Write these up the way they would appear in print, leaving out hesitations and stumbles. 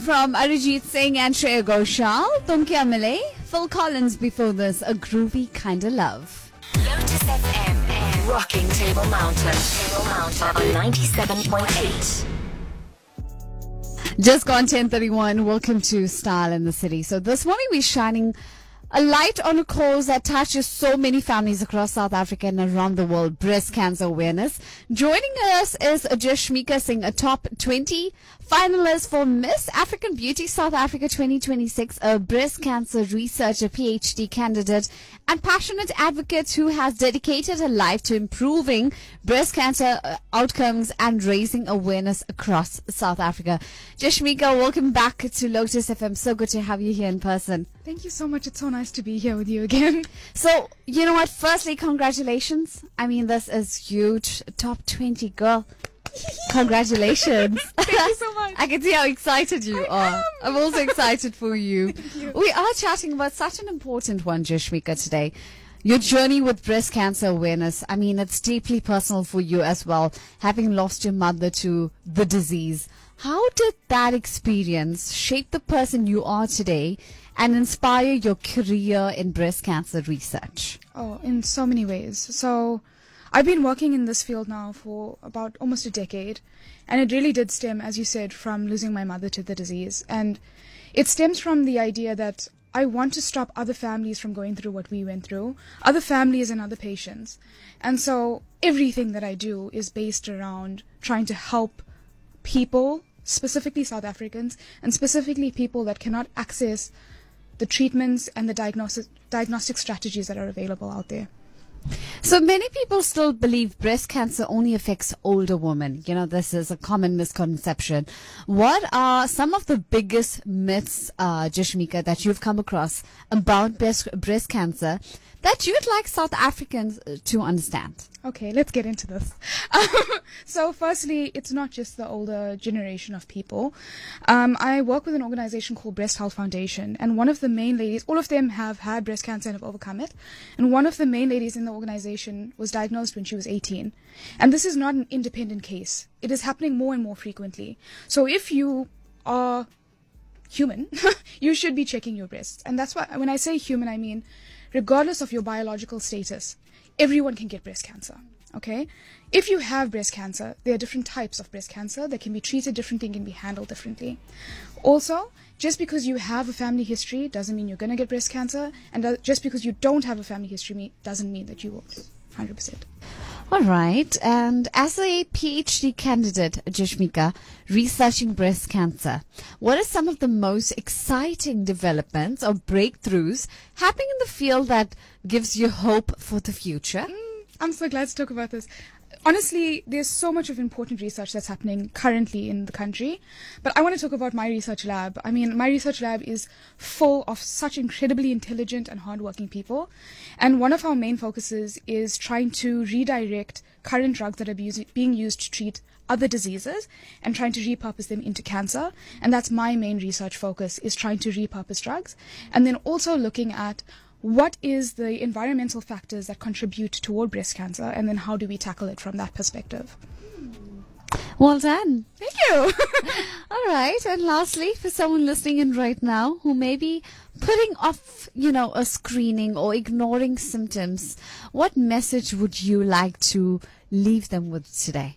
From Arijit Singh and Shreya Ghoshal, Tum Kya Mile, Phil Collins before this, A Groovy Kinda Love. Lotus FM, rocking Table Mountain on 97.8. Just gone 10:31. Welcome to Style in the City. So this morning we're shining a light on a cause that touches so many families across South Africa and around the world, breast cancer awareness. Joining us is Jashmika Singh, a top 20 finalist for Miss African Beauty South Africa 2026, a breast cancer researcher, PhD candidate, and passionate advocate who has dedicated her life to improving breast cancer outcomes and raising awareness across South Africa. Jashmika, welcome back to Lotus FM. So good to have you here in person. Thank you so much. It's so nice to be here with you again. So, you know what? Firstly, congratulations. I mean, this is huge. Top 20, girl. Congratulations. Thank you so much. I can see how excited you are. I'm also excited for you. Thank you. We are chatting about such an important one, Jashmika, today. Your journey with breast cancer awareness. I mean, it's deeply personal for you as well, having lost your mother to the disease. How did that experience shape the person you are today and inspire your career in breast cancer research? Oh, in so many ways. So, I've been working in this field now for about almost a decade, and it really did stem, as you said, from losing my mother to the disease. And it stems from the idea that I want to stop other families from going through what we went through, other families and other patients. And so everything that I do is based around trying to help people, specifically South Africans, and specifically people that cannot access the treatments and the diagnostic strategies that are available out there. So many people still believe breast cancer only affects older women. You know, this is a common misconception. What are some of the biggest myths, Jashmika, that you've come across about breast cancer that you'd like South Africans to understand? Okay, let's get into this. So firstly, it's not just the older generation of people. I work with an organization called Breast Health Foundation, and one of the main ladies, all of them have had breast cancer and have overcome it, and one of the main ladies in the organization was diagnosed when she was 18. And this is not an independent case. It is happening more and more frequently. So if you are human, you should be checking your breasts. And that's why when I say human, I mean regardless of your biological status, everyone can get breast cancer. Okay? If you have breast cancer, there are different types of breast cancer that can be treated differently and can be handled differently. Also, just because you have a family history doesn't mean you're going to get breast cancer, and just because you don't have a family history doesn't mean that you will. 100%. All right. And as a PhD candidate, Jashmika, researching breast cancer, what are some of the most exciting developments or breakthroughs happening in the field that gives you hope for the future? I'm so glad to talk about this. Honestly, there's so much of important research that's happening currently in the country, but I want to talk about my research lab. I mean, my research lab is full of such incredibly intelligent and hardworking people, and one of our main focuses is trying to redirect current drugs that are being used to treat other diseases and trying to repurpose them into cancer. And that's my main research focus, is trying to repurpose drugs, and then also looking at what is the environmental factors that contribute toward breast cancer, and then how do we tackle it from that perspective? Well done. Thank you. All right. And lastly, for someone listening in right now who may be putting off, a screening or ignoring symptoms, what message would you like to leave them with today?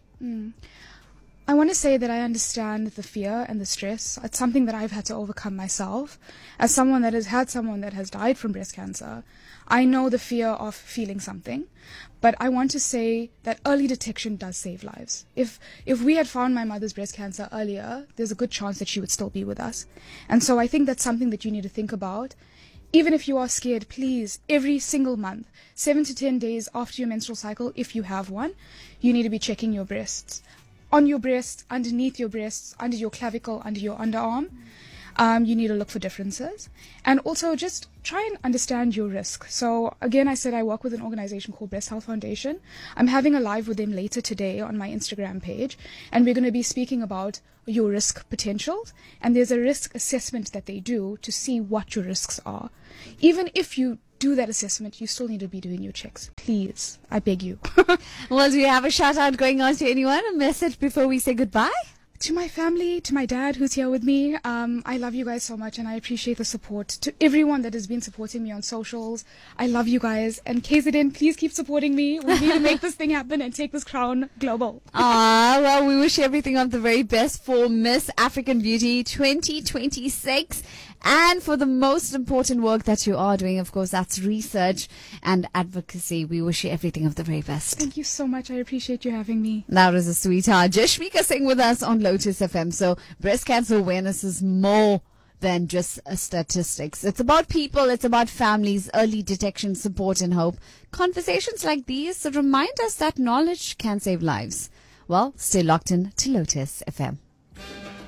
I want to say that I understand the fear and the stress. It's something that I've had to overcome myself. As someone that has had someone that has died from breast cancer, I know the fear of feeling something. But I want to say that early detection does save lives. If we had found my mother's breast cancer earlier, there's a good chance that she would still be with us. And so I think that's something that you need to think about. Even if you are scared, please, every single month, 7 to 10 days after your menstrual cycle, if you have one, you need to be checking your breasts. On your breast, underneath your breasts, under your clavicle, under your underarm. You need to look for differences. And also just try and understand your risk. So again, I said I work with an organization called Breast Health Foundation. I'm having a live with them later today on my Instagram page. And we're going to be speaking about your risk potentials. And there's a risk assessment that they do to see what your risks are. Even if you do that assessment, you still need to be doing your checks. Please, I beg you. Well, do you have a shout out going on to anyone? A message before we say goodbye? To my family, to my dad who's here with me, I love you guys so much and I appreciate the support. To everyone that has been supporting me on socials, I love you guys. And KZN, please keep supporting me. We need to make this thing happen and take this crown global. Well, we wish you everything of the very best for Miss African Beauty 2026. And for the most important work that you are doing, of course, that's research and advocacy. We wish you everything of the very best. Thank you so much. I appreciate you having me. That was a sweetheart. Jashmika Singh with us on Lotus FM. So breast cancer awareness is more than just statistics. It's about people. It's about families, early detection, support and hope. Conversations like these remind us that knowledge can save lives. Well, stay locked in to Lotus FM.